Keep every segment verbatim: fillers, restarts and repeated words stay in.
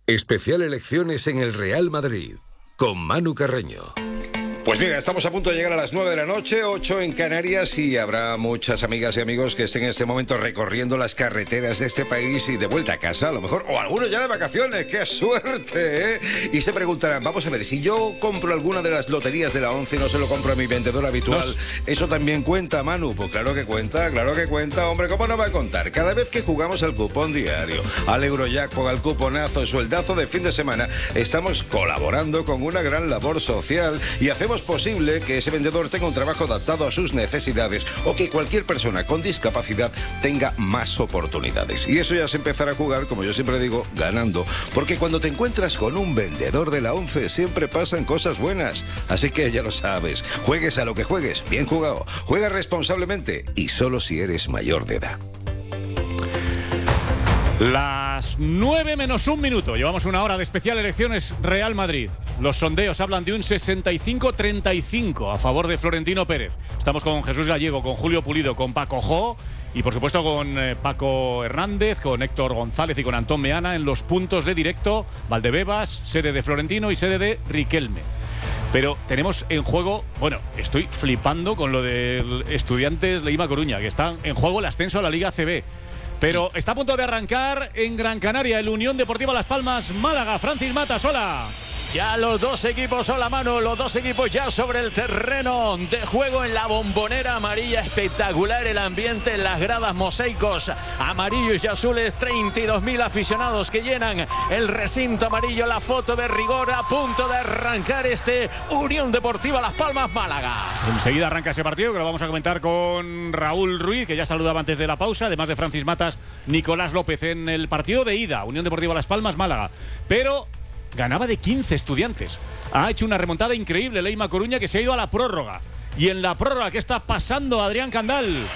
Especial elecciones en el Real Madrid, con Manu Carreño. Pues mira, estamos a punto de llegar a las nueve de la noche, ocho en Canarias, y habrá muchas amigas y amigos que estén en este momento recorriendo las carreteras de este país y de vuelta a casa, a lo mejor, o algunos ya de vacaciones. ¡Qué suerte! ¿eh? Y se preguntarán, vamos a ver, si yo compro alguna de las loterías de la ONCE y no se lo compro a mi vendedor habitual, Nos... ¿eso también cuenta, Manu? Pues claro que cuenta, claro que cuenta, hombre, ¿cómo no va a contar? Cada vez que jugamos al cupón diario, al Eurojackpot, al cuponazo, sueldazo de fin de semana, estamos colaborando con una gran labor social y hacemos posible que ese vendedor tenga un trabajo adaptado a sus necesidades o que cualquier persona con discapacidad tenga más oportunidades. Y eso ya es empezar a jugar, como yo siempre digo, ganando. Porque cuando te encuentras con un vendedor de la ONCE siempre pasan cosas buenas. Así que ya lo sabes, juegues a lo que juegues, bien jugado, juega responsablemente y solo si eres mayor de edad. Las nueve menos un minuto. Llevamos una hora de especial elecciones Real Madrid. Los sondeos hablan de un sesenta y cinco treinta y cinco a favor de Florentino Pérez. Estamos con Jesús Gallego, con Julio Pulido, con Paco Jo y por supuesto con eh, Paco Hernández, con Héctor González y con Antón Meana en los puntos de directo. Valdebebas, sede de Florentino, y sede de Riquelme. Pero tenemos en juego, bueno, estoy flipando con lo de Estudiantes Leima Coruña, que está en juego el ascenso a la Liga A C B. Pero está a punto de arrancar en Gran Canaria el Unión Deportiva Las Palmas Málaga. Francis Matas, hola. Ya los dos equipos, hola Manu, los dos equipos ya sobre el terreno de juego en la Bombonera amarilla. Espectacular el ambiente en las gradas, mosaicos amarillos y azules, treinta y dos mil aficionados que llenan el recinto amarillo. La foto de rigor a punto de arrancar este Unión Deportiva Las Palmas Málaga. Enseguida arranca ese partido que lo vamos a comentar con Raúl Ruiz, que ya saludaba antes de la pausa, además de Francis Matas, Nicolás López en el partido de ida, Unión Deportiva Las Palmas Málaga. Pero ganaba de quince Estudiantes. Ha hecho una remontada increíble Leima Coruña, que se ha ido a la prórroga. Y en la prórroga, ¿qué está pasando, Adrián Candal?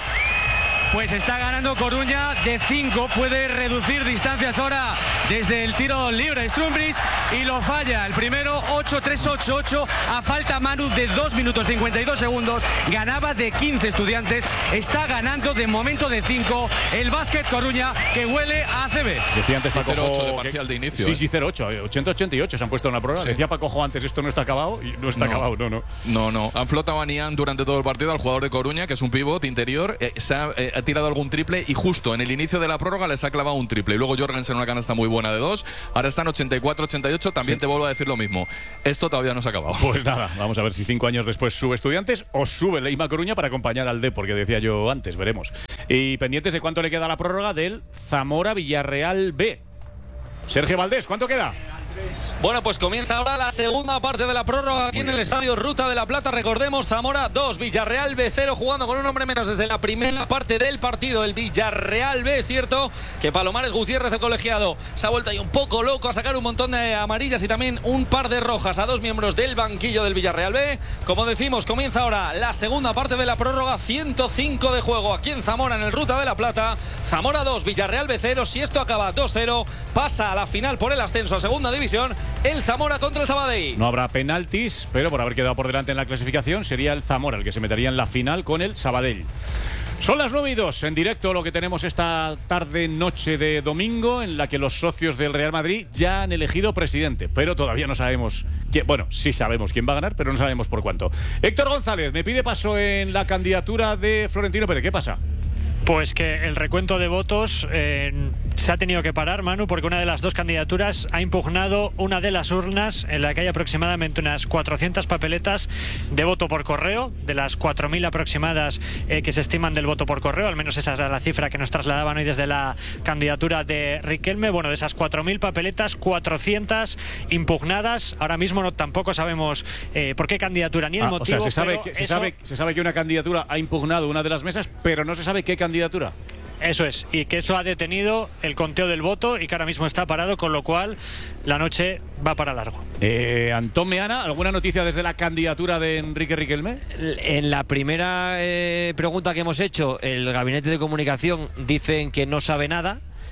Pues está ganando Coruña de cinco, puede reducir distancias ahora desde el tiro libre Stumbris y lo falla. El primero, ocho tres ocho ocho, a falta Manu de dos minutos cincuenta y dos segundos. Ganaba de quince Estudiantes, está ganando de momento de cinco el Básquet Coruña, que huele a A C B. Decía antes Paco cero ocho de parcial de inicio. Sí, sí, cero ocho, ochenta ochenta y ocho se han puesto en la prórroga. Sí. Decía Paco Jo antes, esto no está acabado, y no está no. acabado, no, no. No, no. Han flotado a Nian durante todo el partido, al jugador de Coruña, que es un pivot interior. Eh, se ha, eh, ha tirado algún triple y justo en el inicio de la prórroga les ha clavado un triple. Y luego Jorgensen una canasta muy buena de dos. Ahora están ochenta y cuatro ochenta y ocho. También sí. Te vuelvo a decir lo mismo. Esto todavía no se ha acabado. Pues nada, vamos a ver si cinco años después sube Estudiantes o sube Leima Coruña para acompañar al D, porque decía yo antes, veremos. Y pendientes de cuánto le queda a la prórroga del Zamora Villarreal B. Sergio Valdés, ¿cuánto queda? Bueno, pues comienza ahora la segunda parte de la prórroga aquí en el Estadio Ruta de la Plata. Recordemos, Zamora dos, Villarreal B cero, jugando con un hombre menos desde la primera parte del partido. El Villarreal B, es cierto que Palomares Gutiérrez, el colegiado, se ha vuelto ahí un poco loco a sacar un montón de amarillas y también un par de rojas a dos miembros del banquillo del Villarreal B. Como decimos, comienza ahora la segunda parte de la prórroga, ciento cinco de juego aquí en Zamora, en el Ruta de la Plata. Zamora dos, Villarreal B cero. Si esto acaba dos cero, pasa a la final por el ascenso a segunda división el Zamora contra el Sabadell. No habrá penaltis, pero por haber quedado por delante en la clasificación sería el Zamora el que se metería en la final con el Sabadell. Son las nueve y dos, en directo lo que tenemos esta tarde-noche de domingo, en la que los socios del Real Madrid ya han elegido presidente, pero todavía no sabemos quién. Bueno, sí sabemos quién va a ganar, pero no sabemos por cuánto. Héctor González me pide paso en la candidatura de Florentino Pérez. ¿Qué pasa? Pues que el recuento de votos eh, se ha tenido que parar, Manu, porque una de las dos candidaturas ha impugnado una de las urnas en la que hay aproximadamente unas cuatrocientas papeletas de voto por correo, de las cuatro mil aproximadas eh, que se estiman del voto por correo, al menos esa era la cifra que nos trasladaban hoy desde la candidatura de Riquelme. Bueno, de esas cuatro mil papeletas, cuatrocientas impugnadas. Ahora mismo no, tampoco sabemos eh, por qué candidatura ni el ah, motivo. O sea, se sabe, que, se, eso... sabe, se sabe que una candidatura ha impugnado una de las mesas, pero no se sabe qué candidatura. candidatura. Eso es, y que eso ha detenido el conteo del voto y que ahora mismo está parado, con lo cual la noche va para largo. Eh, Antón Meana, ¿alguna noticia desde la candidatura de Enrique Riquelme? En la primera eh, pregunta que hemos hecho, el gabinete de comunicación dicen que no sabe nada,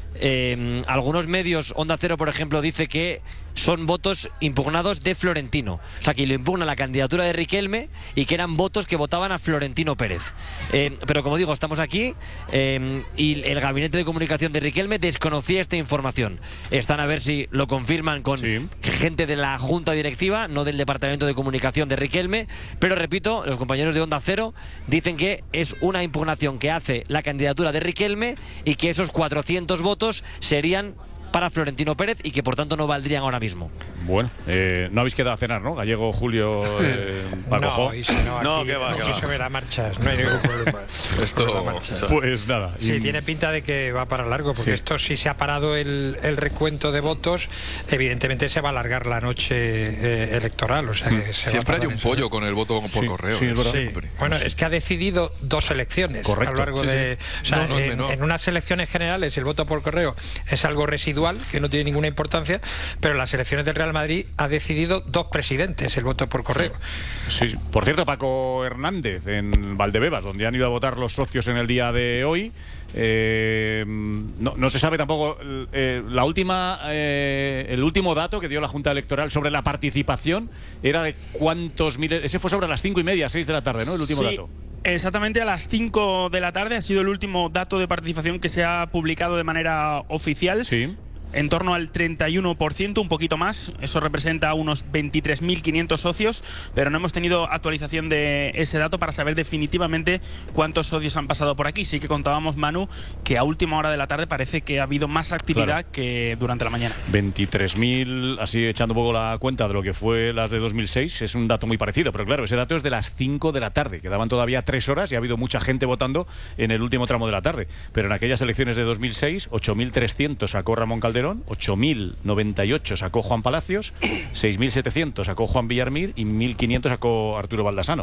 eh, algunos medios, Onda Cero por ejemplo, dice que son votos impugnados de Florentino, o sea que lo impugna la candidatura de Riquelme y que eran votos que votaban a Florentino Pérez. Eh, pero como digo, estamos aquí eh, y el gabinete de comunicación de Riquelme desconocía esta información. Están a ver si lo confirman con sí. gente de la junta directiva, no del departamento de comunicación de Riquelme, pero repito, los compañeros de Onda Cero dicen que es una impugnación que hace la candidatura de Riquelme y que esos cuatrocientos votos serían para Florentino Pérez y que por tanto no valdrían ahora mismo. Bueno, eh, no habéis quedado a cenar, ¿no? Gallego, Julio, eh, Paco. No, y si no, aquí, no, que va, que va. Sobre la marcha, no hay ningún problema. Esto, pues nada. Sí, y... tiene pinta de que va para largo, porque sí. esto si se ha parado el, el recuento de votos, evidentemente se va a alargar la noche eh, electoral. O sea que se Siempre va a hay un eso. pollo con el voto por sí, correo. Sí, es sí. Bueno, es que ha decidido dos elecciones Correcto. a lo largo sí, de... sí. O sea, no, no, en, no. en unas elecciones generales el voto por correo es algo residual, que no tiene ninguna importancia, pero en las elecciones del Real Madrid ha decidido dos presidentes el voto por correo. Sí, por cierto, Paco Hernández en Valdebebas, donde han ido a votar los socios en el día de hoy. Eh, no, no se sabe tampoco eh, la última eh, el último dato que dio la Junta Electoral sobre la participación era de cuántos miles. Ese fue sobre las cinco y media, seis de la tarde, ¿no? El último sí. dato. Exactamente a las cinco de la tarde ha sido el último dato de participación que se ha publicado de manera oficial. Sí. En torno al treinta y uno por ciento, un poquito más. Eso representa unos veintitrés mil quinientos socios, pero no hemos tenido actualización de ese dato para saber definitivamente cuántos socios han pasado por aquí. Sí que contábamos, Manu, que a última hora de la tarde parece que ha habido más actividad claro. que durante la mañana. veintitrés mil, así echando un poco la cuenta de lo que fue las de dos mil seis, es un dato muy parecido, pero claro, ese dato es de las cinco de la tarde, quedaban todavía tres horas y ha habido mucha gente votando en el último tramo de la tarde. Pero en aquellas elecciones de dos mil seis, ocho mil trescientos sacó Ramón Calderón, ocho mil noventa y ocho sacó Juan Palacios, seis mil setecientos sacó Juan Villarmir y mil quinientos sacó Arturo Baldasano.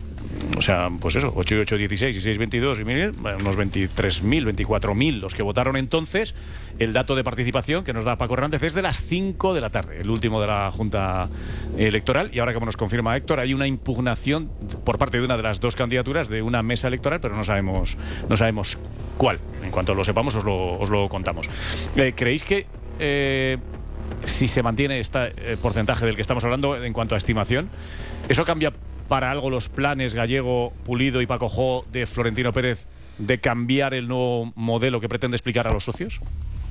O sea, pues eso, ocho y ocho, dieciséis y seis, veintidós y mil, unos veintitrés mil, veinticuatro mil los que votaron entonces. El dato de participación que nos da Paco Hernández es de las cinco de la tarde, el último de la Junta Electoral. Y ahora, como nos confirma Héctor, hay una impugnación por parte de una de las dos candidaturas de una mesa electoral, pero no sabemos, no sabemos cuál. En cuanto lo sepamos, os lo, os lo contamos. Eh, ¿Creéis que eh, si se mantiene este eh, porcentaje del que estamos hablando en cuanto a estimación, eso cambia para algo los planes Gallego, Pulido y Paco Jo de Florentino Pérez de cambiar el nuevo modelo que pretende explicar a los socios?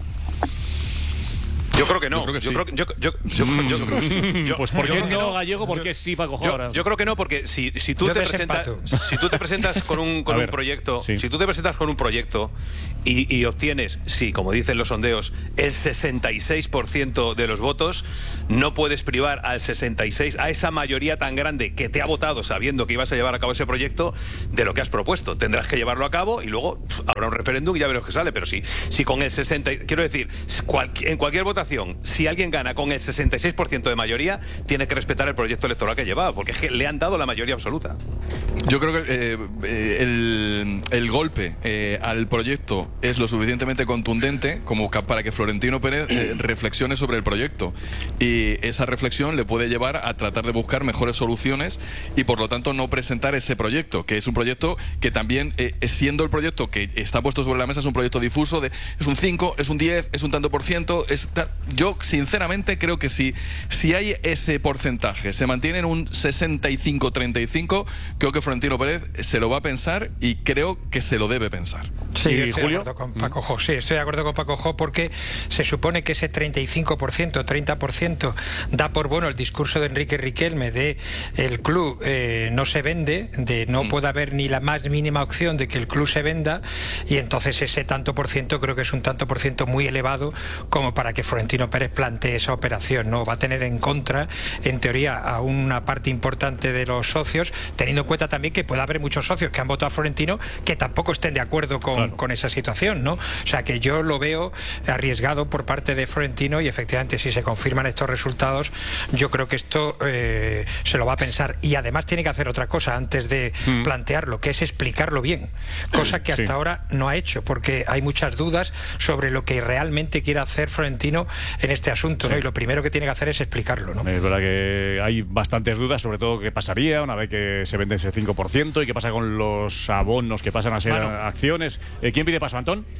Yo creo que no. Yo creo que yo sí. creo que, yo, yo, yo, Mm. yo creo que sí. Yo- Pues ¿por yo qué creo que no, Gallego? ¿Por qué sí, Paco Jo? Yo, ahora? yo creo que no, porque si, si tú Yo te presentas, desempato. si tú te presentas con un, con A un ver, proyecto, sí. si tú te presentas con un proyecto y, y obtienes, sí, como dicen los sondeos, el sesenta y seis por ciento de los votos, no puedes privar al sesenta y seis, a esa mayoría tan grande que te ha votado sabiendo que ibas a llevar a cabo ese proyecto, de lo que has propuesto. Tendrás que llevarlo a cabo y luego pff, habrá un referéndum y ya veremos qué sale. Pero sí, si con el sesenta, quiero decir, cual- en cualquier votación, si alguien gana con el sesenta y seis por ciento de mayoría, tiene que respetar el proyecto electoral que llevaba, porque es que le han dado la mayoría absoluta. Yo creo que eh, eh, el, el golpe eh, al proyecto es lo suficientemente contundente como ca- para que Florentino Pérez eh, reflexione sobre el proyecto. Y esa reflexión le puede llevar a tratar de buscar mejores soluciones y por lo tanto no presentar ese proyecto, que es un proyecto que también, eh, siendo el proyecto que está puesto sobre la mesa, es un proyecto difuso, de, es un cinco, es un diez, es un tanto por ciento. Es ta- yo, sinceramente, creo que si, si hay ese porcentaje, se mantiene en un sesenta y cinco treinta y cinco, creo que Florentino Pérez se lo va a pensar y creo que se lo debe pensar. Sí, ¿Y yo estoy Julio? de acuerdo con Paco Jo. Sí, estoy de acuerdo con Paco Jo porque se supone que ese treinta y cinco por ciento, treinta por ciento da por bueno el discurso de Enrique Riquelme de el club eh, no se vende, de no Mm. puede haber ni la más mínima opción de que el club se venda, y entonces ese tanto por ciento creo que es un tanto por ciento muy elevado como para que Florentino Pérez plantee esa operación, ¿no? Va a tener en contra, en teoría, a una parte importante de los socios, teniendo en cuenta también que puede haber muchos socios que han votado a Florentino que tampoco estén de acuerdo con, Claro. con esa situación, ¿no? O sea que yo lo veo arriesgado por parte de Florentino, y efectivamente si se confirman estos resultados, yo creo que esto eh, se lo va a pensar, y además tiene que hacer otra cosa antes de Mm. plantearlo, que es explicarlo bien, cosa que hasta Sí. ahora no ha hecho, porque hay muchas dudas sobre lo que realmente quiere hacer Florentino en este asunto, ¿no? Sí. Y lo primero que tiene que hacer es explicarlo, ¿no? Es verdad que hay bastantes dudas, sobre todo qué pasaría una vez que se vende ese cinco por ciento y qué pasa con los abonos que pasan a ser Bueno. acciones. Eh, ¿Quién pide paso, Antón?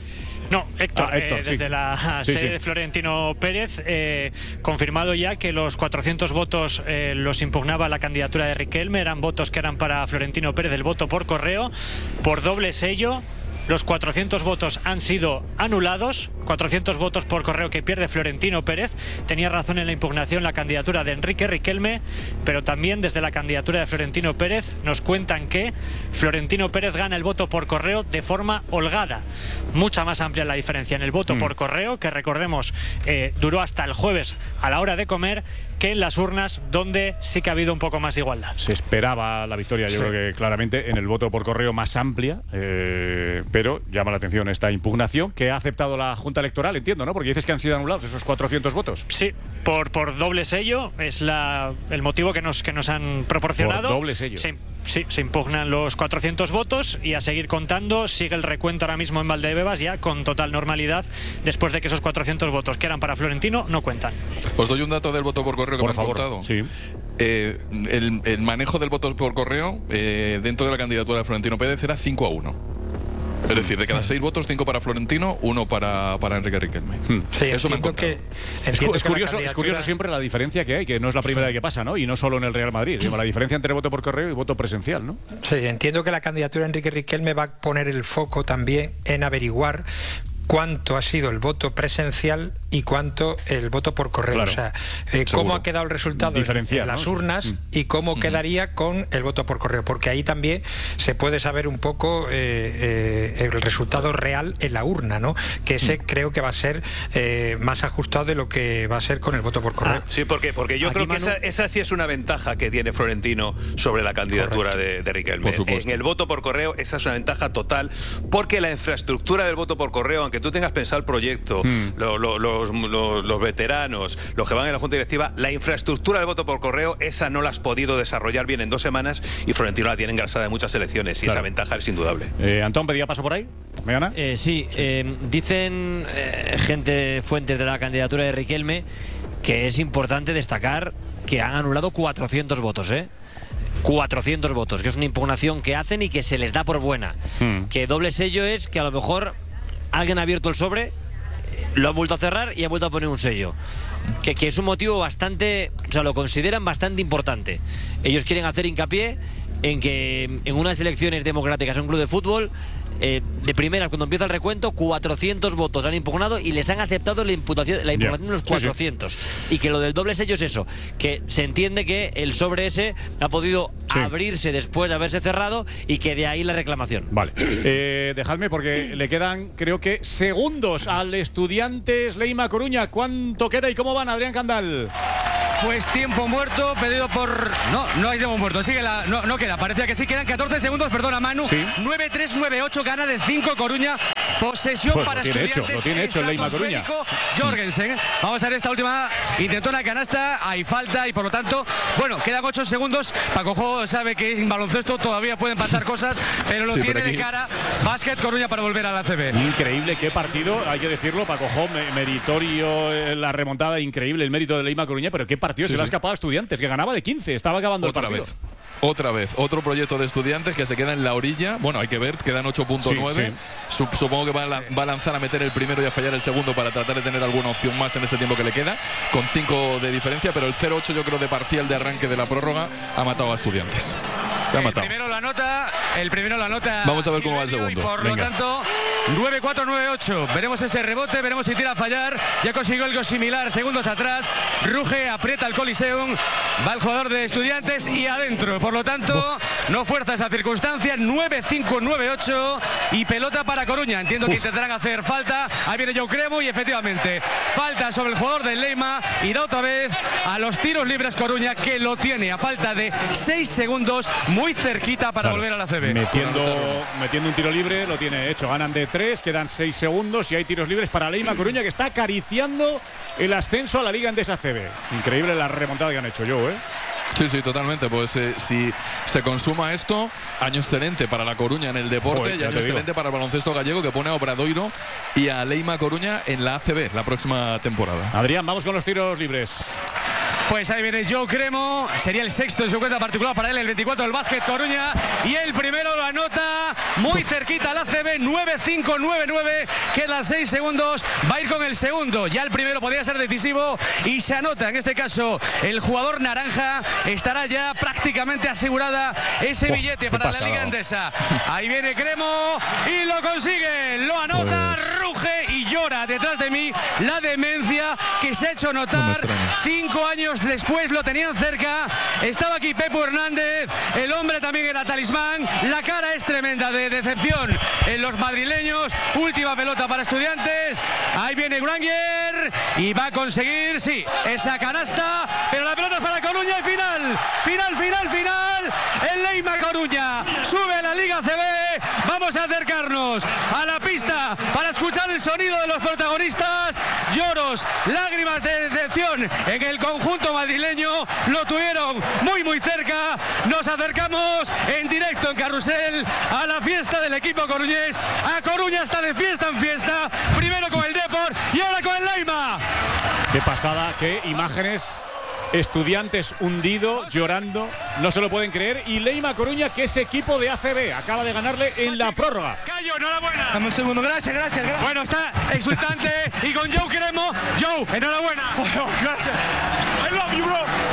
No, Héctor, Ah, Héctor, eh, sí. desde la Sí, sede sí. de Florentino Pérez, eh, confirmado ya que los cuatrocientos votos eh, los impugnaba la candidatura de Riquelme, eran votos que eran para Florentino Pérez, el voto por correo, por doble sello. Los cuatrocientos votos han sido anulados, cuatrocientos votos por correo que pierde Florentino Pérez. Tenía razón en la impugnación la candidatura de Enrique Riquelme, pero también desde la candidatura de Florentino Pérez nos cuentan que Florentino Pérez gana el voto por correo de forma holgada. Mucha más amplia la diferencia en el voto Mm. por correo, que recordemos eh, duró hasta el jueves a la hora de comer, que en las urnas, donde sí que ha habido un poco más de igualdad. Se esperaba la victoria, yo Sí. creo que claramente, en el voto por correo más amplia, eh, pero llama la atención esta impugnación que ha aceptado la Junta Electoral, entiendo, ¿no? Porque dices que han sido anulados esos cuatrocientos votos. Sí, por, por doble sello es la, el motivo que nos, que nos han proporcionado. Por doble sello. Sí, sí, se impugnan los cuatrocientos votos y a seguir contando. Sigue el recuento ahora mismo en Valdebebas ya con total normalidad, después de que esos cuatrocientos votos que eran para Florentino no cuentan. Os doy un dato del voto por correo que Por me han favor, contado. sí. Eh, el, el manejo del voto por correo eh, dentro de la candidatura de Florentino Pérez era cinco a uno. Es decir, de cada seis votos, cinco para Florentino, uno para, para Enrique Riquelme. Sí, Eso me han entiendo que, contado. Es, entiendo es que la curioso, es candidatura- curioso siempre la diferencia que hay, que no es la primera vez que pasa, ¿no? Y no solo en el Real Madrid, sino la diferencia entre voto por correo y voto presencial, ¿no? Sí, entiendo que la candidatura de Enrique Riquelme va a poner el foco también en averiguar cuánto ha sido el voto presencial y cuánto el voto por correo. Claro, o sea, eh, cómo ha quedado el resultado en, Diferenciar, en las ¿no? urnas Mm. y cómo quedaría con el voto por correo, porque ahí también se puede saber un poco eh, eh, el resultado real en la urna, ¿no? Que ese creo que va a ser eh, más ajustado de lo que va a ser con el voto por correo. Sí, porque, porque yo Aquí, creo que Manu- esa, esa sí es una ventaja que tiene Florentino sobre la candidatura de, de Riquelme. Por supuesto. En el voto por correo esa es una ventaja total, porque la infraestructura del voto por correo, aunque tú tengas pensado el proyecto, Hmm. lo- lo- los, los- los veteranos, los que van en la Junta Directiva, la infraestructura del voto por correo, esa no la has podido desarrollar bien en dos semanas y Florentino la tiene engrasada en muchas elecciones y Claro. esa ventaja es indudable. Eh, Antón, ¿pedía paso por ahí? ¿Me gana? Eh, sí, eh, dicen eh, gente, fuentes de la candidatura de Riquelme, que es importante destacar que han anulado cuatrocientos votos, ¿eh? cuatrocientos votos, que es una impugnación que hacen y que se les da por buena. Hmm. Que doble sello es que a lo mejor alguien ha abierto el sobre, lo ha vuelto a cerrar y ha vuelto a poner un sello. Que, que es un motivo bastante, o sea, lo consideran bastante importante. Ellos quieren hacer hincapié en que en unas elecciones democráticas en un club de fútbol, eh, de primeras, cuando empieza el recuento, cuatrocientos votos han impugnado y les han aceptado la imputación, la impugnación de los Sí, sí. cuatrocientos. Y que lo del doble sello es eso, que se entiende que el sobre ese ha podido Sí. abrirse después de haberse cerrado y que de ahí la reclamación. Vale. Eh, dejadme porque le quedan, creo que, segundos al Estudiantes Leima Coruña. ¿Cuánto queda y cómo van, Adrián Candal? Pues tiempo muerto pedido por... No, no hay tiempo muerto, sigue la... no, no queda, parecía que sí, quedan catorce segundos, perdona Manu. Sí. nueve tres nueve ocho, gana de cinco Coruña, posesión Pues lo para tiene hecho, Estudiantes. lo tiene hecho el Leima Coruña. estratosférico Jorgensen. Vamos a ver esta última intentona canasta, hay falta y por lo tanto, bueno, quedan ocho segundos. Paco Jo sabe que en baloncesto todavía pueden pasar cosas, pero lo Sí, tiene pero aquí- de cara. Básquet Coruña para volver a la A C B. Increíble, qué partido, hay que decirlo, Paco Jo, me- meritorio, eh, la remontada, increíble, el mérito de Leima Coruña, pero qué partido Sí, se le ha sí. escapado a Estudiantes, que ganaba de quince, estaba acabando Otra el partido. vez. Otra vez, otro proyecto de Estudiantes que se queda en la orilla. Bueno, hay que ver, quedan ocho punto nueve. Sí, Sup- Supongo que va a, la- va a lanzar a meter el primero y a fallar el segundo para tratar de tener alguna opción más en ese tiempo que le queda, con cinco de diferencia, pero el cero ocho yo creo de parcial de arranque de la prórroga ha matado a Estudiantes. Le ha El matado. primero la nota, el primero la nota. Vamos a ver cómo va el Silverio, y segundo. por Venga. lo tanto, nueve cuatro nueve ocho. Veremos ese rebote, veremos si tira a fallar. Ya consiguió algo similar segundos atrás. Ruge, aprieta el Coliseum. Va el jugador de Estudiantes y adentro. Por lo tanto, no fuerza esa circunstancia. nueve cinco nueve ocho y pelota para Coruña. Entiendo que intentarán hacer falta. Ahí viene Joe Cremo y efectivamente falta sobre el jugador del Leima. Irá otra vez a los tiros libres Coruña, que lo tiene a falta de seis segundos, muy cerquita para Claro. volver a la C B. Metiendo, metiendo un tiro libre, lo tiene hecho. Ganan de tres, quedan seis segundos y hay tiros libres para Leima Coruña, que está acariciando el ascenso a la Liga Endesa C B. Increíble la remontada que han hecho, yo, ¿eh? Sí, sí, totalmente. Pues eh, si se consuma esto, año excelente para La Coruña en el deporte. Joder, y ya año te digo. excelente para el baloncesto gallego, que pone a Obradoiro y a Leima Coruña en la A C B la próxima temporada. Adrián, vamos con los tiros libres. Pues ahí viene Joe Cremo, sería el sexto en su cuenta particular para él, el veinticuatro del Básquet Coruña, y el primero lo anota muy cerquita al A C B, nueve cinco nueve nueve, quedan seis segundos, va a ir con el segundo, ya el primero podría ser decisivo y se anota, en este caso el jugador naranja, estará ya prácticamente asegurada ese billete para la Liga Endesa. Ahí viene Cremo y lo consigue, lo anota, pues... ruge y llora detrás de mí la demencia que se ha hecho notar. No cinco años después lo tenían cerca, estaba aquí Pepo Hernández, el hombre también era talismán, la cara es tremenda de decepción en los madrileños. Última pelota para Estudiantes, ahí viene Granger y va a conseguir, sí, esa canasta, pero la pelota es para Coruña y final, final, final, final, el Leima Coruña sube a la Liga C B. Vamos a acercarnos a la pista para escuchar el sonido de los protagonistas. Lloros, lágrimas de decepción en el conjunto madrileño, lo tuvieron muy muy cerca. Nos acercamos en directo en Carrusel a la fiesta del equipo coruñés. A Coruña está de fiesta en fiesta, primero con el Depor y ahora con el Leima. Qué pasada, qué imágenes. Estudiantes hundido, llorando, no se lo pueden creer. Y Leima Coruña, que es equipo de A C B, acaba de ganarle en la prórroga. Cayo, enhorabuena. Dame un segundo, gracias, gracias, gracias. Bueno, está exultante y con Joe Cremo. Joe, enhorabuena. Gracias. I love you, bro.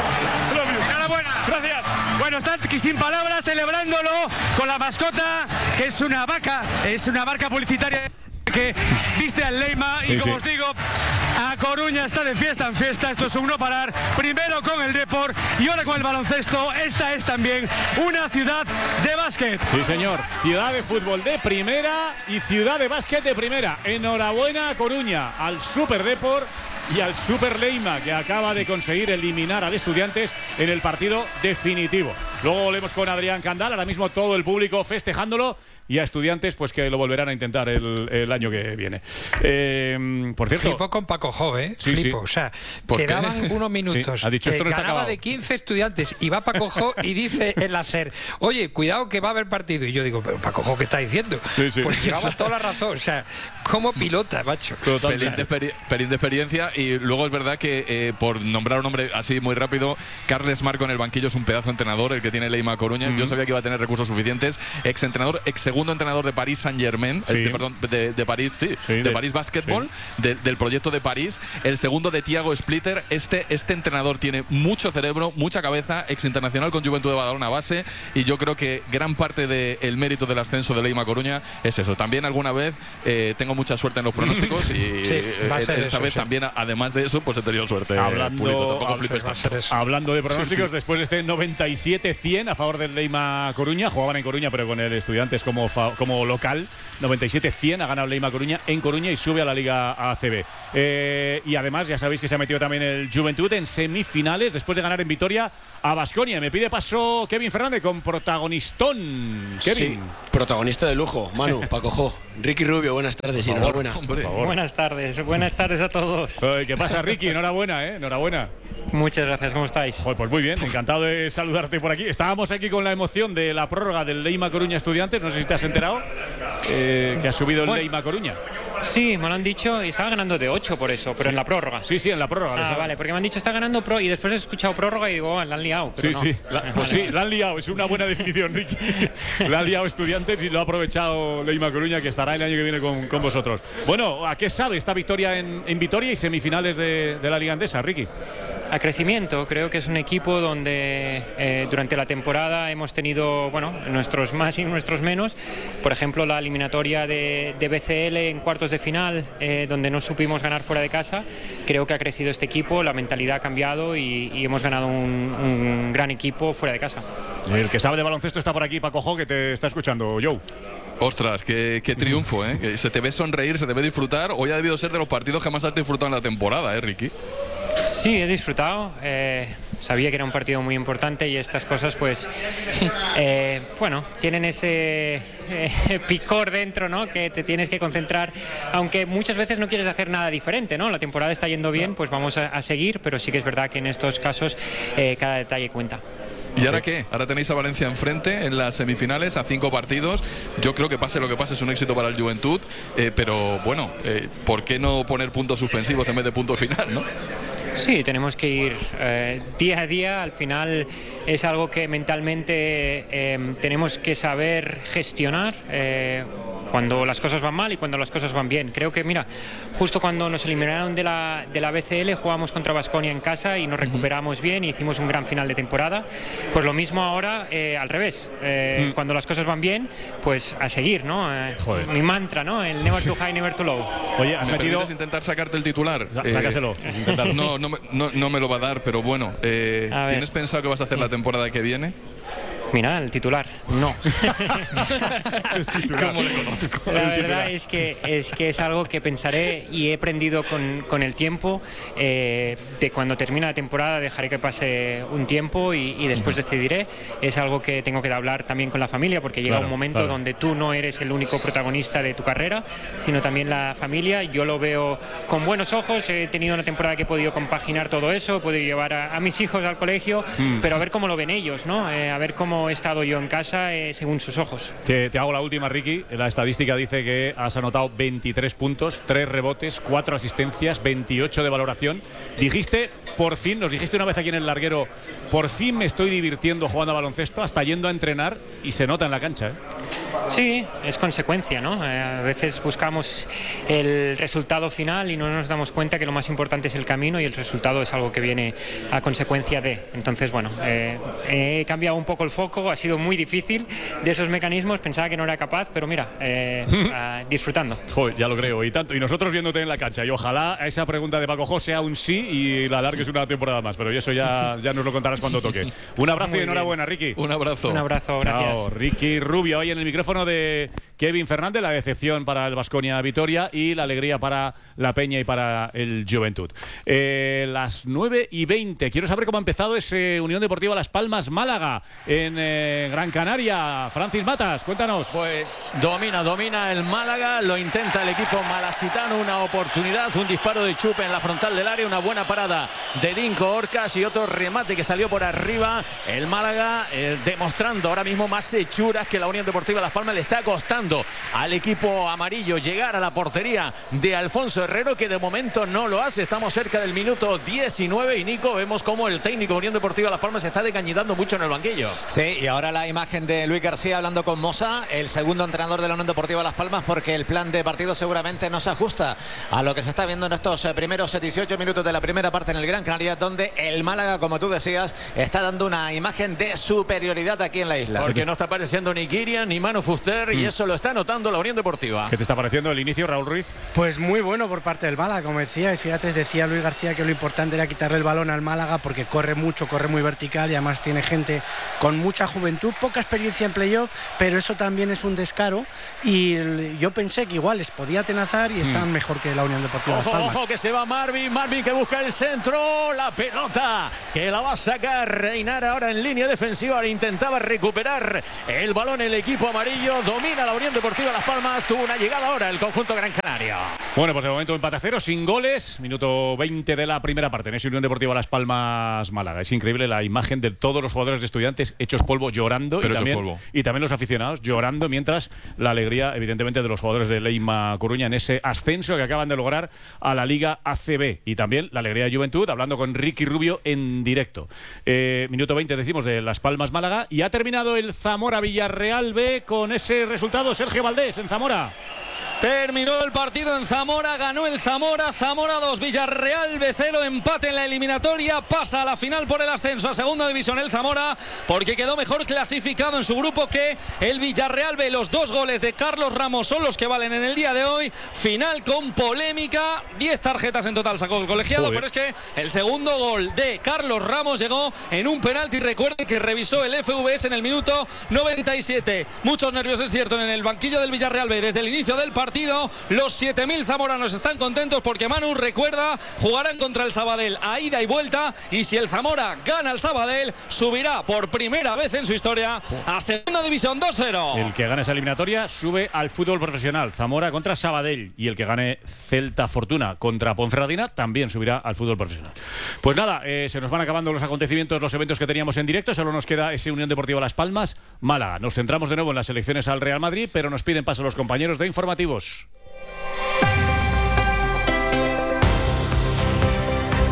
I love you. Enhorabuena. Gracias. Bueno, está aquí sin palabras celebrándolo con la mascota, que es una vaca, es una marca publicitaria que viste al Leima y sí, como sí. os digo, a Coruña está de fiesta en fiesta. Esto es un no parar, primero con el Depor y ahora con el baloncesto. Esta es también una ciudad de básquet. Sí señor, ciudad de fútbol de primera y ciudad de básquet de primera. Enhorabuena a Coruña, al Super Depor y al Super Leima, que acaba de conseguir eliminar al Estudiantes en el partido definitivo. Luego volvemos con Adrián Candal, ahora mismo todo el público festejándolo, y a Estudiantes pues que lo volverán a intentar el, el año que viene. Eh, por cierto, flipo con Paco Jove, ¿eh? Sí, Flipo, sí. O sea, quedaban qué? unos minutos. Sí, ha dicho, esto no está ganaba acabado. de quince Estudiantes y va Paco Jove y dice en la SER, oye, cuidado que va a haber partido. Y yo digo, pero Paco Jove, ¿qué está diciendo? Sí, sí. Pues llevaba toda la razón. O sea, como pilota, macho. Pelín de, pelín de experiencia. Y luego es verdad que, eh, por nombrar un nombre así muy rápido, Carles Marco en el banquillo es un pedazo de entrenador, el que tiene Leima Coruña. Mm-hmm. Yo sabía que iba a tener recursos suficientes. Ex entrenador, ex segundo entrenador de París Saint-Germain, sí. de, perdón, de, de París, sí, sí de, de París Basketball, sí. de, del proyecto de París. El segundo de Thiago Splitter. Este, este entrenador tiene mucho cerebro, mucha cabeza, ex internacional con Juventud de Badalona base, y yo creo que gran parte del mérito del ascenso de Leima Coruña es eso. También alguna vez eh, tengo mucha suerte en los pronósticos y sí, eh, esta eso, vez sí. también, además de eso, pues he tenido suerte. Hablando, Público, hab hablando de pronósticos, sí, sí. después de este noventa y siete cien a favor del Leima Coruña, jugaban en Coruña pero con el Estudiantes como, como local, noventa y siete cien ha ganado Leima Coruña en Coruña y sube a la Liga A C B. Eh, y además ya sabéis que se ha metido también el Juventud en semifinales después de ganar en Vitoria a Baskonia. Me pide paso Kevin Fernández con protagonistón. Kevin. Sí, protagonista de lujo, Manu, Paco Jo. Ricky Rubio, buenas tardes y enhorabuena. Por favor. Buenas tardes, buenas tardes a todos. Oye, ¿qué pasa, Ricky? Enhorabuena, ¿eh? Enhorabuena. Muchas gracias, ¿cómo estáis? Pues, pues muy bien, encantado de saludarte por aquí. Estábamos aquí con la emoción de la prórroga del Leima Coruña Estudiantes, no sé si te has enterado, eh, que ha subido el bueno, Leima Coruña. Sí, me lo han dicho y estaba ganando de ocho por eso, pero sí. en la prórroga. Sí, sí, en la prórroga. Ah, vale, porque me han dicho está ganando pro y después he escuchado prórroga y digo, oh, la han liado. Sí, no. sí, la, pues sí, la han liado, es una buena definición, Ricky. La han liado Estudiantes y lo ha aprovechado Leima Coruña, que estará el año que viene con, con vosotros. Bueno, ¿a qué sabe esta victoria en, en Vitoria y semifinales de, de la Liga Endesa, Ricky? A crecimiento, creo que es un equipo donde eh, durante la temporada hemos tenido, bueno, nuestros más y nuestros menos. Por ejemplo, la eliminatoria de, de B C L en cuartos de final, eh, donde no supimos ganar fuera de casa. Creo que ha crecido este equipo, la mentalidad ha cambiado y, y hemos ganado un, un gran equipo fuera de casa. El que sabe de baloncesto está por aquí, Paco Jo, que te está escuchando, Joe. Ostras, qué, qué triunfo, ¿eh? Que se te ve sonreír, se te ve disfrutar. Hoy ha debido ser de los partidos que más has disfrutado en la temporada, ¿eh, Ricky? Sí, he disfrutado. Eh, sabía que era un partido muy importante y estas cosas, pues, eh, bueno, tienen ese eh, picor dentro, ¿no? Que te tienes que concentrar, aunque muchas veces no quieres hacer nada diferente, ¿no? La temporada está yendo bien, pues vamos a, a seguir, pero sí que es verdad que en estos casos eh, cada detalle cuenta. ¿Y ahora qué? Ahora tenéis a Valencia enfrente en las semifinales a cinco partidos. Yo creo que pase lo que pase es un éxito para el Juventud, eh, pero bueno, eh, ¿por qué no poner puntos suspensivos en vez de punto final, no? Sí, tenemos que ir eh, día a día. Al final es algo que mentalmente eh, tenemos que saber gestionar. Eh, cuando las cosas van mal y cuando las cosas van bien. Creo que, mira, justo cuando nos eliminaron de la, de la B C L jugamos contra Baskonia en casa y nos recuperamos bien y hicimos un gran final de temporada. Pues lo mismo ahora, eh, al revés. Eh, mm. Cuando las cosas van bien, pues a seguir, ¿no? Eh, mi mantra, ¿no? El never too high, never too low. Oye, ¿has metido? intentar sacarte el titular? Sácaselo. Eh, no, no, no, no me lo va a dar, pero bueno. Eh, ¿Tienes pensado qué vas a hacer la temporada que viene? Mira, el titular, no. el titular. ¿Cómo le conozco? La verdad es que, es que es algo que pensaré y he aprendido con, con el tiempo. Eh, de cuando termine la temporada dejaré que pase un tiempo y, y después decidiré. Es algo que tengo que hablar también con la familia, porque llega claro, un momento claro. donde tú no eres el único protagonista de tu carrera, sino también la familia. Yo lo veo con buenos ojos. He tenido una temporada que he podido compaginar todo eso, he podido llevar a, a mis hijos al colegio, mm. pero a ver cómo lo ven ellos, ¿no? Eh, a ver cómo he estado yo en casa eh, según sus ojos. Te, te hago la última, Ricky. La estadística dice que has anotado veintitrés puntos, tres rebotes, cuatro asistencias, veintiocho de valoración. Dijiste, por fin, nos dijiste una vez aquí en el larguero, por fin me estoy divirtiendo jugando a baloncesto, hasta yendo a entrenar, y se nota en la cancha, ¿eh? Sí, es consecuencia, ¿no? Eh, a veces buscamos el resultado final y no nos damos cuenta que lo más importante es el camino y el resultado es algo que viene a consecuencia de. Entonces, bueno, eh, he cambiado un poco el foco, ha sido muy difícil de esos mecanismos, pensaba que no era capaz, pero mira, eh, uh, disfrutando. Joder, ya lo creo, y tanto. Y nosotros viéndote en la cancha, y ojalá esa pregunta de Paco Jo sea un sí y la alargues una temporada más, pero eso ya, ya nos lo contarás cuando toque. Un abrazo muy y enhorabuena, Ricky. Un abrazo. Un abrazo, gracias. Chao, Ricky Rubio, ahí en el micrófono de Kevin Fernández, la decepción para el Baskonia Vitoria y la alegría para la Peña y para el Juventud. Eh, las nueve y veinte, quiero saber cómo ha empezado ese Unión Deportiva Las Palmas Málaga en eh, Gran Canaria. Francis Matas, cuéntanos. Pues domina, domina el Málaga, lo intenta el equipo malasitano, una oportunidad, un disparo de Chupe en la frontal del área, una buena parada de Dinko Orcas y otro remate que salió por arriba. El Málaga eh, demostrando ahora mismo más hechuras que la Unión Deportiva Las Palmas. Le está costando al equipo amarillo llegar a la portería de Alfonso Herrero, que de momento no lo hace. Estamos cerca del minuto diecinueve y Nico, vemos cómo el técnico Unión Deportiva Las Palmas se está decañitando mucho en el banquillo. Sí, y ahora la imagen de Luis García hablando con Mosa, el segundo entrenador de la Unión Deportiva Las Palmas, porque el plan de partido seguramente no se ajusta a lo que se está viendo en estos primeros dieciocho minutos de la primera parte en el Gran Canaria, donde el Málaga, como tú decías, está dando una imagen de superioridad aquí en la isla. Porque no está apareciendo ni Kirian ni Manu Fuster, mm. y eso lo está notando la Unión Deportiva. ¿Qué te está pareciendo el inicio, Raúl Ruiz? Pues muy bueno por parte del Málaga, como decías. Fíjate, decía Luis García que lo importante era quitarle el balón al Málaga porque corre mucho, corre muy vertical y además tiene gente con mucha juventud, poca experiencia en playoff, pero eso también es un descaro y yo pensé que igual les podía atenazar y están mm. mejor que la Unión Deportiva Ojo, Las Palmas. ojo, que se va Marvin, Marvin que busca el centro, la pelota que la va a sacar Reinar ahora en línea defensiva, intentaba recuperar el balón el equipo amarillo, domina la Unión Deportiva Las Palmas, tuvo una llegada ahora el conjunto Gran Canaria. Bueno, pues de momento empate a cero, sin goles, minuto veinte de la primera parte en esa Unión Deportiva Las Palmas Málaga. Es increíble la imagen de todos los jugadores de Estudiantes hechos polvo llorando y también, polvo. y también los aficionados llorando, mientras la alegría evidentemente de los jugadores de Leima Coruña en ese ascenso que acaban de lograr a la Liga A C B, y también la alegría de Juventud, hablando con Ricky Rubio en directo. Eh, minuto veinte decimos de Las Palmas Málaga, y ha terminado el Zamora Villarreal B con ese resultado. Sergio Valdés en Zamora. Terminó el partido en Zamora, ganó el Zamora, Zamora dos, Villarreal B cero, empate en la eliminatoria, pasa a la final por el ascenso a segunda división el Zamora, porque quedó mejor clasificado en su grupo que el Villarreal B. Los dos goles de Carlos Ramos son los que valen en el día de hoy, final con polémica, diez tarjetas en total sacó el colegiado, Joder. pero es que el segundo gol de Carlos Ramos llegó en un penalti, recuerden que revisó el F V S en el minuto noventa y siete, muchos nervios es cierto en el banquillo del Villarreal B desde el inicio del partido. Partido. Los siete mil zamoranos están contentos porque Manu recuerda, jugarán contra el Sabadell a ida y vuelta, y si el Zamora gana el Sabadell subirá por primera vez en su historia a segunda división dos cero. El que gane esa eliminatoria sube al fútbol profesional. Zamora contra Sabadell, y el que gane Celta Fortuna contra Ponferradina también subirá al fútbol profesional. Pues nada, eh, se nos van acabando los acontecimientos, los eventos que teníamos en directo. Solo nos queda ese Unión Deportiva Las Palmas Málaga. Nos centramos de nuevo en las elecciones al Real Madrid, pero nos piden paso los compañeros de informativos. Esta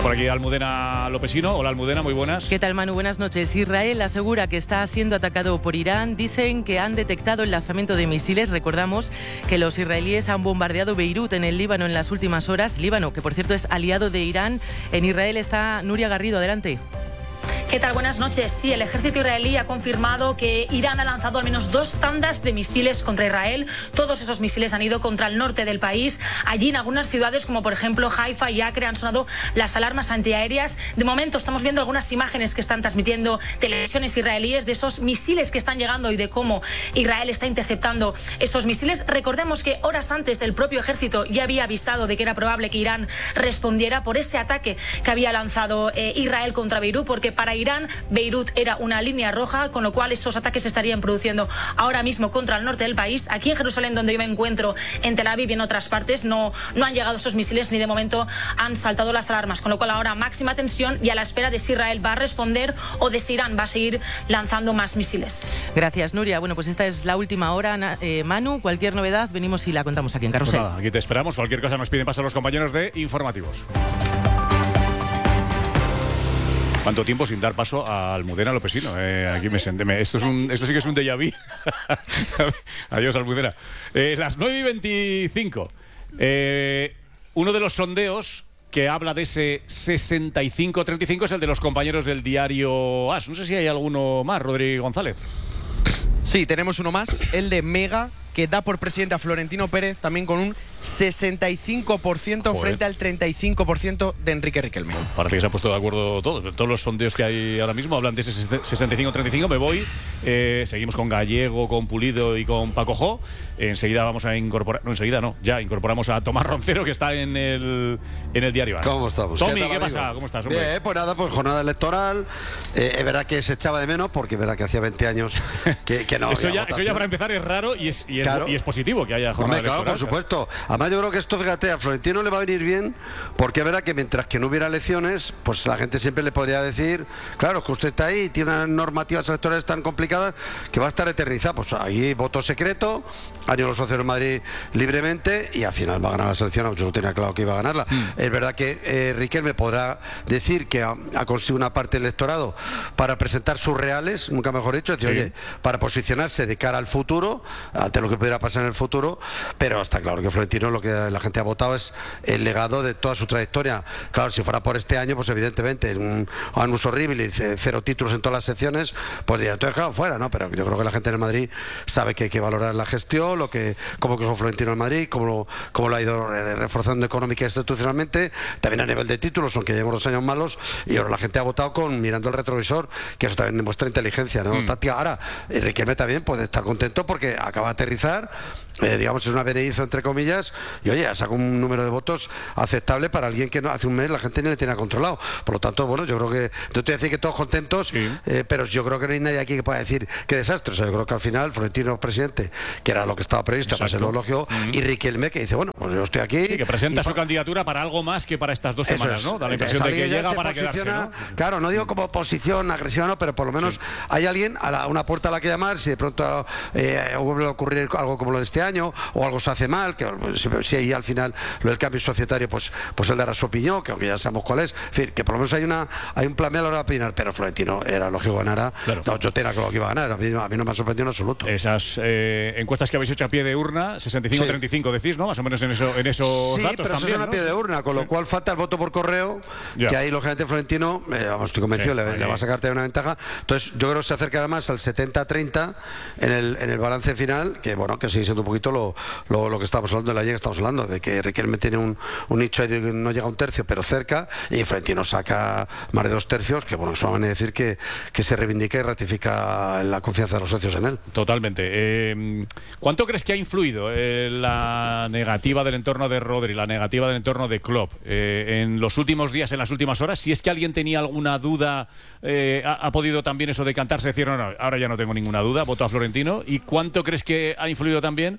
por aquí Almudena Lopesino. Hola Almudena, muy buenas. ¿Qué tal, Manu? Buenas noches. Israel asegura que está siendo atacado por Irán. Dicen que han detectado el lanzamiento de misiles. Recordamos que los israelíes han bombardeado Beirut, en el Líbano, en las últimas horas. Líbano, que por cierto es aliado de Irán. En Israel está Nuria Garrido. Adelante. ¿Qué tal? Buenas noches. Sí, el ejército israelí ha confirmado que Irán ha lanzado al menos dos tandas de misiles contra Israel. Todos esos misiles han ido contra el norte del país. Allí en algunas ciudades, como por ejemplo Haifa y Acre, han sonado las alarmas antiaéreas. De momento estamos viendo algunas imágenes que están transmitiendo televisiones israelíes de esos misiles que están llegando y de cómo Israel está interceptando esos misiles. Recordemos que horas antes el propio ejército ya había avisado de que era probable que Irán respondiera por ese ataque que había lanzado eh, Israel contra Beirut, porque para Irán, Beirut era una línea roja, con lo cual esos ataques se estarían produciendo ahora mismo contra el norte del país. Aquí en Jerusalén, donde yo me encuentro, en Tel Aviv y en otras partes, no, no han llegado esos misiles ni de momento han saltado las alarmas, con lo cual ahora máxima tensión y a la espera de si Israel va a responder o de si Irán va a seguir lanzando más misiles. Gracias, Nuria. Bueno, pues esta es la última hora. Eh, Manu, cualquier novedad, venimos y la contamos aquí en Carrusel. Pues nada, aquí te esperamos. Cualquier cosa nos piden pasar los compañeros de informativos. ¿Cuánto tiempo sin dar paso a Almudena Lopesino? Eh, aquí me senté. Me, esto, es un, esto sí que es un déjà vu. Adiós, Almudena. Eh, las nueve y veinticinco. Eh, uno de los sondeos que habla de ese sesenta y cinco treinta y cinco es el de los compañeros del diario As. No sé si hay alguno más, Rodrigo González. Sí, tenemos uno más, el de Mega, que da por presidente a Florentino Pérez, también con un sesenta y cinco por ciento Joder. frente al treinta y cinco por ciento de Enrique Riquelme. Parece que se han puesto de acuerdo todos. Todos los sondeos que hay ahora mismo hablan de ese sesenta y cinco treinta y cinco. Me voy. Eh, seguimos con Gallego, con Pulido y con Paco Jo. Enseguida vamos a incorporar. No, enseguida no. Ya incorporamos a Tomás Roncero, que está en el, en el diario As. ¿Cómo estamos? Tommy, ¿qué, ¿qué pasa? ¿Cómo estás, hombre? Bien, pues nada, pues jornada electoral. Eh, es verdad que se echaba de menos, porque es verdad que hacía veinte años que, que no eso, había ya, eso ya para empezar es raro y es, y es, Claro. y es positivo que haya jornada Hombre, claro, electoral. por supuesto. Además, yo creo que esto, fíjate, a Florentino le va a venir bien, porque es verdad que mientras que no hubiera elecciones, pues la gente siempre le podría decir, claro, que usted está ahí y tiene unas normativas electorales tan complicadas que va a estar eternizada. Pues ahí voto secreto, han ido los socios de Madrid libremente y al final va a ganar la selección. Yo no tenía claro que iba a ganarla. Mm. Es verdad que eh, Riquelme podrá decir que ha, ha conseguido una parte del electorado para presentar sus reales, nunca mejor dicho, es decir, sí. oye, para posicionarse de cara al futuro, ante lo que pudiera pasar en el futuro, pero está claro que Florentino, lo que la gente ha votado es el legado de toda su trayectoria. Claro, si fuera por este año, pues evidentemente un Anus horrible y cero títulos en todas las secciones, pues diría, entonces claro, fuera, ¿no? Pero yo creo que la gente en el Madrid sabe que hay que valorar la gestión, lo que, cómo quejó Florentino en Madrid, cómo lo, cómo lo ha ido reforzando económica e institucionalmente, también a nivel de títulos, aunque llevamos dos años malos, y ahora la gente ha votado con mirando el retrovisor, que eso también demuestra inteligencia, ¿no? Mm. Táctica. Ahora, Riquelme también puede estar contento porque acaba de aterrizar, eh, digamos, es una benedizo entre comillas, y oye, sacó un número de votos aceptable para alguien que no, hace un mes la gente ni le tenía controlado. Por lo tanto, bueno, yo creo que, no te voy a decir que todos contentos, sí. eh, pero yo creo que no hay nadie aquí que pueda decir qué desastre. O sea, yo creo que al final Florentino presidente, que era lo que estaba previsto, para ser lo lógico, mm. y Riquelme, que dice, bueno, pues yo estoy aquí. Sí, que presenta su pa... candidatura para algo más que para estas dos semanas, es, ¿no? Da la impresión de que llega para quedarse, ¿no? Claro, no digo como oposición agresiva, no, pero por lo menos sí. hay alguien a la, una puerta a la que llamar, si de pronto eh, vuelve a ocurrir algo como lo de este año, o algo se hace mal, que si, si ahí al final lo del cambio societario, pues, pues él dará su opinión, que aunque ya sabemos cuál es, en fin, que por lo menos hay una hay un plan B a la hora de opinar, pero Florentino era lógico que ganara, claro. no, yo tenía claro que iba a ganar, a mí, a mí no me ha sorprendido en absoluto. Esas eh, encuestas que habéis hecho a pie de urna, sesenta y cinco treinta y cinco sí. decís, ¿no? Más o menos en, eso, en esos sí, datos pero también, eso es una ¿no? pie de urna, con sí. lo cual falta el voto por correo, ya. que ahí lógicamente Florentino, eh, vamos, estoy convencido, sí, le, le va a sacarte una ventaja, entonces yo creo que se acercará más al setenta treinta en el, en el balance final, que bueno, que sigue siendo un poquito lo, lo, lo que estamos hablando de la ley que estamos hablando, de que Riquelme tiene un, un nicho ahí que no llega a un tercio, pero cerca, y Florentino saca más de dos tercios, que bueno, eso van a decir que, que se reivindica y ratifica la confianza de los socios en él. Totalmente. Eh, ¿Cuánto crees que ha influido eh, la negativa del entorno de Rodri, la negativa del entorno de Klopp eh, en los últimos días, en las últimas horas? Si es que alguien tenía alguna duda, eh, ha, ha podido también eso decantarse, decir, no, no, ahora ya no tengo ninguna duda, voto a Florentino. ¿Y cuánto crees que ha influido también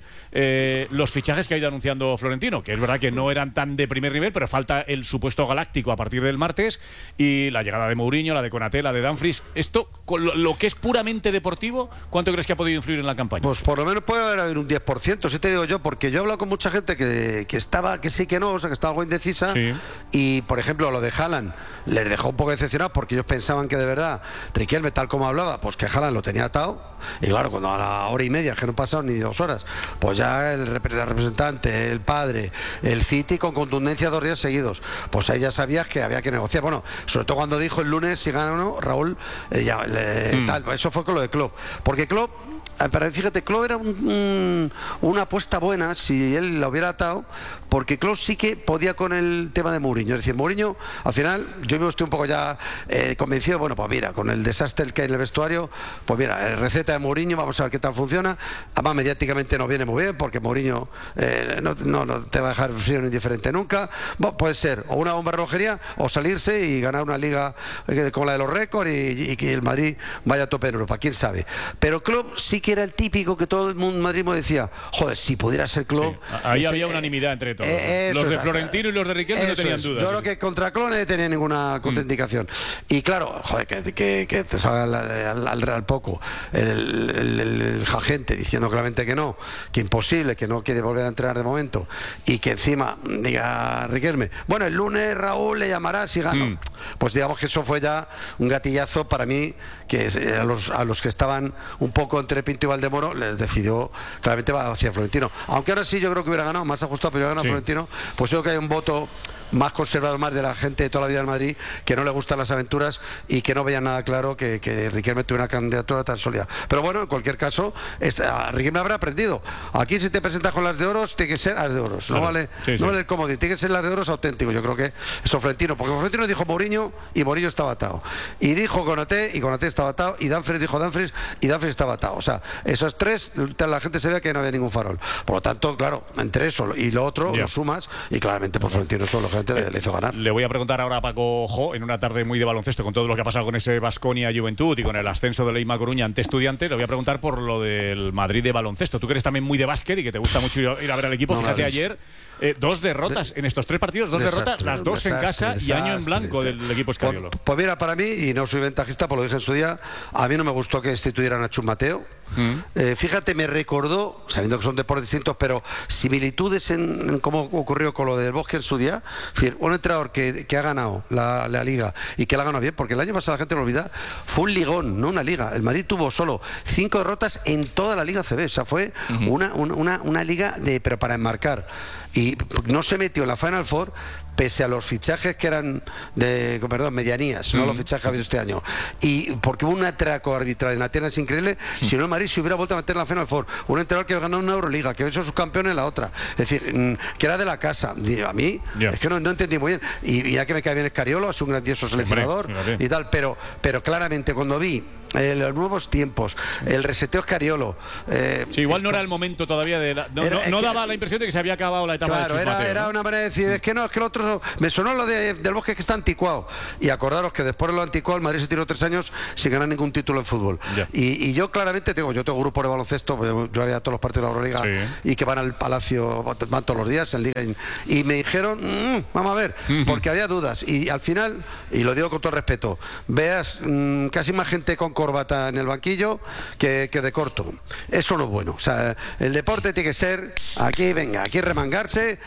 eh, los fichajes que ha ido anunciando Florentino, que es verdad que no eran tan de primer nivel, pero falta el supuesto galáctico a partir del martes y la llegada de Mourinho, la de Konaté, la de Dumfries. Esto, con lo, lo que es puramente deportivo, ¿cuánto crees que ha podido influir en la campaña? Pues por lo menos puede haber un diez por ciento, si te digo yo, porque yo he hablado con mucha gente que, que estaba que sí que no, o sea, que estaba algo indecisa, sí. Y por ejemplo lo de Haaland les dejó un poco decepcionados porque ellos pensaban que de verdad Riquelme, tal como hablaba, pues que Haaland lo tenía atado, y claro, cuando a la hora y media, que no pasaron ni dos horas, pues ya el, el representante, el padre, el City con contundencia dos días seguidos, pues ahí ya sabías que había que negociar. Bueno, sobre todo cuando dijo el lunes si gana o no, Raúl, eh, ya, le, mm. tal, eso fue con lo de Klopp, porque Klopp, pero fíjate, Klopp era un, un, una apuesta buena si él la hubiera atado, porque Klopp sí que podía con el tema de Mourinho. Es decir, Mourinho, al final, yo estoy un poco ya eh, convencido, bueno, pues mira, con el desastre que hay en el vestuario, pues mira, receta de Mourinho, vamos a ver qué tal funciona. Además, mediáticamente nos viene muy bien, porque Mourinho eh, no, no, no te va a dejar frío ni indiferente nunca. Bueno, puede ser o una bomba de relojería o salirse y ganar una liga eh, como la de los récords y, y que el Madrid vaya a tope en Europa, quién sabe. Pero Klopp sí que era el típico que todo el mundo madridismo decía, joder, si pudiera ser Klopp. Sí. Ahí ese, había unanimidad entre todos. Eh, los de es, Florentino y los de Riquelme no tenían dudas. Yo creo que contra Klopp no tenía ninguna contraindicación. Mm. Y claro, joder, que, que, que te salga al, al, al poco el, el, el, el agente diciendo claramente que no, que imposible, que no quiere volver a entrenar de momento, y que encima diga Riquelme, bueno, el lunes Raúl le llamará si gana. Mm. Pues digamos que eso fue ya un gatillazo para mí, que a los, a los que estaban un poco entre Pinto y Valdemoro les decidió claramente va hacia Florentino, aunque ahora sí yo creo que hubiera ganado más ajustado, pero hubiera ganado sí. Florentino, pues yo creo que hay un voto más conservador, más de la gente de toda la vida del Madrid, que no le gustan las aventuras y que no veían nada claro que, que Riquelme tuviera una candidatura tan sólida. Pero bueno, en cualquier caso, esta, Riquelme habrá aprendido. Aquí si te presentas con las de oros, tiene que ser las de oros. No claro. vale, sí, no sí. vale el comodín, tiene que ser las de oros auténtico. Yo creo que eso Florentino, porque Florentino dijo Mourinho y Mourinho estaba atado. Y dijo Konaté y Konaté estaba atado. Y Dumfries dijo Dumfries y Dumfries estaba atado. O sea, esos tres, la gente se ve que no había ningún farol. Por lo tanto, claro, entre eso y lo otro, yeah. lo sumas y claramente por Florentino solo gente le, le hizo ganar. Le voy a preguntar ahora a Paco Jo, en una tarde muy de baloncesto, con todo lo que ha pasado con ese Baskonia Juventud y con el ascenso de Leima Coruña ante Estudiantes, le voy a preguntar por lo del Madrid de baloncesto. Tú que eres también muy de básquet y que te gusta mucho ir a, ir a ver al equipo. No, fíjate ayer, eh, dos derrotas de, en estos tres partidos, dos desastre, derrotas, las dos desastre, en casa desastre, y año en blanco de, del equipo Escariolo. Pues, pues mira, para mí, y no soy ventajista, pues lo dije en su día, a mí no me gustó que instituyeran a Chus Mateo. Mm. Eh, fíjate, me recordó, sabiendo que son deportes distintos, pero similitudes en, en cómo ocurrió con lo del Bosque en su día. Es decir, un entrenador que, que ha ganado la, la liga y que la ha ganado bien, porque el año pasado la gente lo olvida, fue un ligón, no una liga. El Madrid tuvo solo cinco derrotas en toda la Liga A C B, o sea, fue uh-huh. una, una, una liga de, pero para enmarcar. Y no se metió en la Final Four pese a los fichajes que eran de, perdón, medianías, mm. no los fichajes que ha habido este año. Y porque hubo un atraco arbitral en Atenas increíble, mm. si no el Madrid se hubiera vuelto a meter en la Final Four. Un entrenador que ganó una Euroliga, que había hecho sus campeones en la otra. Es decir, que era de la casa. A mí, yeah. es que no, no entendí muy bien. Y ya que me cae bien Escariolo, es un grandioso seleccionador Hombre, y tal, pero, pero claramente cuando vi Eh, los nuevos tiempos, el reseteo Escariolo. Eh, sí, igual no era el momento todavía de. La, no, era, no, no daba que, la impresión de que se había acabado la etapa claro, de Chus era, Mateo, era ¿no? una manera de decir, es que no, es que el otro. Me sonó lo de, del Bosque que está anticuado. Y acordaros que después de lo anticuado, el Madrid se tiró tres años sin ganar ningún título en fútbol. Yeah. Y, y yo claramente tengo, yo tengo grupo de baloncesto, yo, yo había todos los partidos de la Euroliga sí. y que van al Palacio, van todos los días en Liga. Y me dijeron, mmm, vamos a ver, uh-huh. porque había dudas. Y al final, y lo digo con todo respeto, veas mmm, casi más gente con corbata en el banquillo que, que de corto. Eso no es bueno. O sea, el deporte tiene que ser aquí, venga, aquí remangarse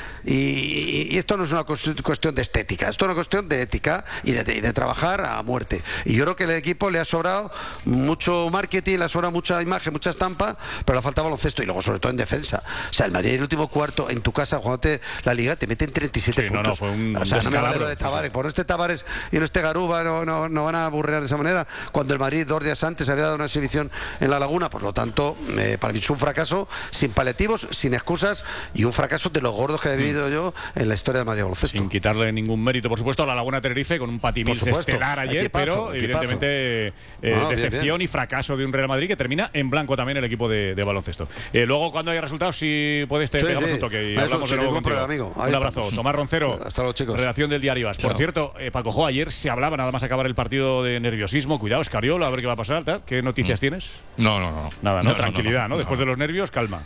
y, y esto no es una cuestión de estética, esto es una cuestión de ética y de, y de trabajar a muerte. Y yo creo que el equipo le ha sobrado mucho marketing, le ha sobrado mucha imagen, mucha estampa, pero le falta baloncesto y luego sobre todo en defensa. O sea, el Madrid el último cuarto en tu casa jugándote la Liga te meten treinta y siete sí, puntos. No, no, fue un, o sea, un no me vale lo de Tavares. Por este Tavares y no este Garuba no, no, no van a aburrear de esa manera cuando el Madrid dos días antes había dado una exhibición en la Laguna. Por lo tanto, eh, para mí es un fracaso sin paliativos, sin excusas y un fracaso de los gordos que he vivido mm. yo en la historia del Madrid baloncesto. Sin quitarle ningún mérito, por supuesto, a la Laguna Tenerife con un Patimils estelar ayer, equipazo, pero equipazo. evidentemente eh, no, decepción bien, bien. y fracaso de un Real Madrid que termina en blanco también el equipo de, de baloncesto. Eh, luego, cuando haya resultados, si puedes, te sí, pegamos sí. un toque y Eso, hablamos de nuevo contigo. Amigo. Un abrazo. Estamos. Tomás Roncero, hasta luego, chicos. Redacción del Diario As. Por cierto, eh, Paco Jo, ayer se hablaba, nada más acabar el partido, de nerviosismo. Cuidado, Escariolo, a ver qué va a pasar. ¿tal? ¿Qué noticias mm. tienes? No, no, no. Nada, ¿no? no Tranquilidad, ¿no? no, no Después no. de los nervios, calma.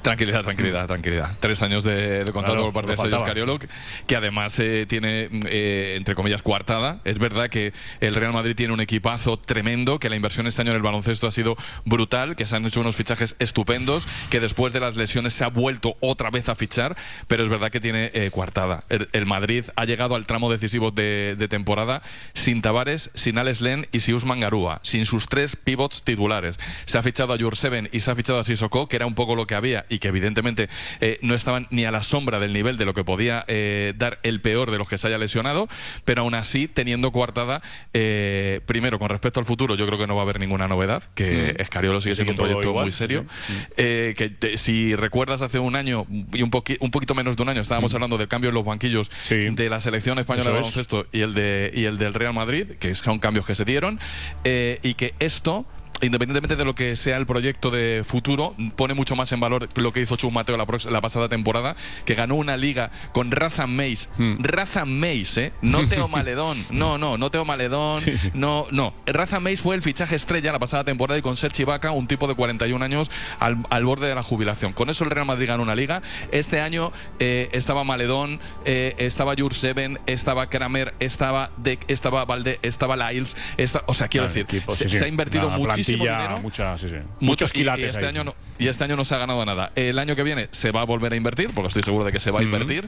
Tranquilidad, tranquilidad, tranquilidad. Tres años de, de contrato Claro, por parte de solo Sergio faltaba. Scariolo, que, que además eh, tiene, eh, entre comillas, coartada. Es verdad que el Real Madrid tiene un equipazo tremendo, que la inversión este año en el baloncesto ha sido brutal, que se han hecho unos fichajes estupendos, que después de las lesiones se ha vuelto otra vez a fichar, pero es verdad que tiene eh, coartada. El, el Madrid ha llegado al tramo decisivo de, de temporada sin Tavares, sin Alex Len y sin Usman Garúa, sin sus tres pivots titulares. Se ha fichado a Jurseven y se ha fichado a Sissoko, que era un poco lo que había y que evidentemente eh, no estaban ni a la sombra del nivel de lo que podía eh, dar el peor de los que se haya lesionado, pero aún así teniendo coartada, eh, primero con respecto al futuro yo creo que no va a haber ninguna novedad, que mm. Scariolo sigue siendo un proyecto igual, muy serio, sí. eh, que te, si recuerdas hace un año y un, poqui, un poquito menos de un año estábamos mm. hablando del cambio en los banquillos sí. de la selección española Eso de baloncesto y el, de, y el del Real Madrid, que son cambios que se dieron, eh, y que esto, independientemente de lo que sea el proyecto de futuro, pone mucho más en valor lo que hizo Chus Mateo la, la pasada temporada, que ganó una liga con Razan Meis. Hmm. Razan Meis, ¿eh? No Teo Maledón. No, no, no Teo Maledón. Sí, sí. No, no. Razan Meis fue el fichaje estrella la pasada temporada y con Serge Ibaka, un tipo de cuarenta y un años al, al borde de la jubilación. Con eso el Real Madrid ganó una liga. Este año eh, estaba Maledón, eh, estaba Jurseven, estaba Kramer, estaba Deck, estaba Valde, estaba Lyles. Esta, o sea, quiero claro, decir, equipo, se, sí, sí. se ha invertido Una muchísimo dinero, mucha, sí, sí. muchos, muchos y, quilates y este ahí, año sí. no, y este año no se ha ganado nada. El año que viene se va a volver a invertir, porque estoy seguro de que se va a invertir,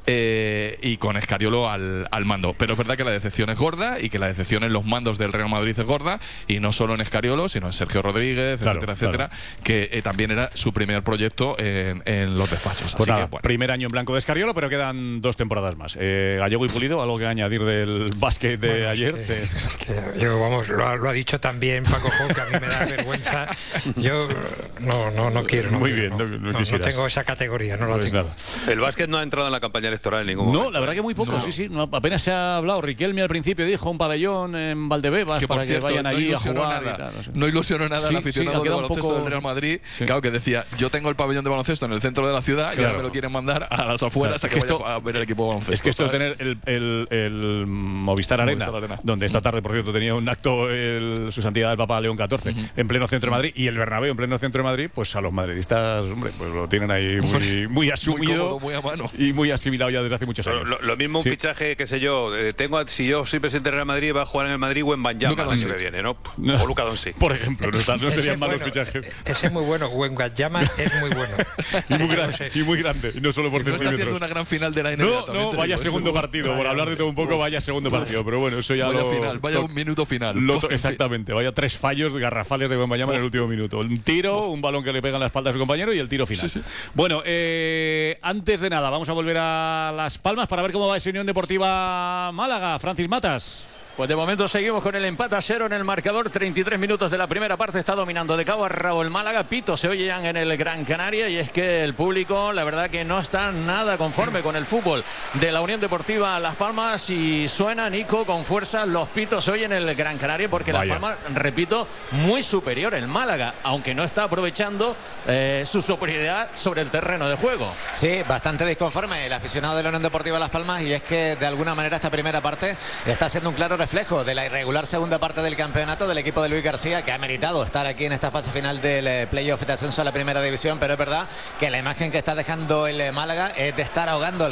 eh, y con Scariolo al, al mando. Pero es verdad que la decepción es gorda y que la decepción en los mandos del Real Madrid es gorda, y no solo en Scariolo, sino en Sergio Rodríguez, claro, etcétera, claro. etcétera, que eh, también era su primer proyecto en, en los despachos. Pues Así nada, que, bueno. primer año en blanco de Scariolo, pero quedan dos temporadas más. Eh, Gallego y Pulido, ¿algo que añadir del básquet de bueno, ayer? Es que, es que yo, vamos, lo ha, lo ha dicho también Paco Jó, que a mí me da vergüenza. Yo no, no, no quiero. No Muy quiero, bien, no, no, no, no tengo esa categoría, no la pues tengo. Nada. El básquet no ha entrado en la campaña electoral en ningún No, momento. la verdad que muy poco, no. sí, sí. No, apenas se ha hablado. Riquelme al principio dijo un pabellón en Valdebebas Que, por para cierto, que vayan no allí a ilusionó jugar. nada, y tal, no, sé. no ilusionó nada Sí, al aficionado sí, de queda un baloncesto poco- del Real Madrid. Sí. Claro, que decía, yo tengo el pabellón de baloncesto en el centro de la ciudad y Claro. ahora me lo quieren mandar a las afueras Claro, a que es que vaya esto- a ver el equipo de baloncesto. Es que esto de ¿sabes? tener el, el, el Movistar, Arena, Movistar Arena. donde esta tarde, por cierto, tenía un acto el, su santidad el Papa León catorce, uh-huh. en pleno centro de Madrid, y el Bernabéu en pleno centro de Madrid, pues a los madridistas, hombre, pues lo tienen ahí muy, muy asumido, cómodo, muy a mano. y muy asimilado ya desde hace muchos Lo, años. lo- lo mismo un Sí. fichaje, qué sé yo, eh, tengo a- si yo soy presidente del Real Madrid, va a jugar en el Madrid Wembanyama Luka el año que Doncic. viene, ¿no? No. O Luka Doncic. Por ejemplo, no, están- no Ese serían es malos bueno, fichajes. Ese es muy bueno. Wembanyama es muy bueno. Y muy, grande, y muy grande, y no solo por No está haciendo centímetros. una gran final de la N B A. No, también no, te vaya digo, segundo ¿eh? partido. Por Vaya, hablar de todo un poco, vaya segundo partido. Pero bueno, eso ya Vaya lo. final, vaya un minuto final. Lo- En fin. exactamente, vaya tres fallos garrafales de Wembanyama en el último minuto. Un tiro, un balón que le pega en la espalda a su compañero y el tiro final. Sí, sí. Bueno, eh, antes de nada, vamos a volver a Las Palmas para ver cómo va esa Unión Deportiva Málaga. Francis Matas. Pues de momento seguimos con el empate a cero en el marcador. treinta y tres minutos de la primera parte. Está dominando de cabo a rabo el Málaga. Pitos se oyen en el Gran Canaria. Y es que el público, la verdad, que no está nada conforme con el fútbol de la Unión Deportiva Las Palmas. Y suena, Nico, con fuerza los pitos se oyen en el Gran Canaria. Porque Vaya. Las Palmas, repito, muy superior el Málaga. Aunque no está aprovechando eh, su superioridad sobre el terreno de juego. Sí, bastante disconforme el aficionado de la Unión Deportiva Las Palmas, y es que de alguna manera esta primera parte está siendo un claro reflejo de la irregular segunda parte del campeonato del equipo de Luis García, que ha meritado estar aquí en esta fase final del eh, playoff de ascenso a la primera división, pero es verdad que la imagen que está dejando el eh, Málaga es de estar ahogando al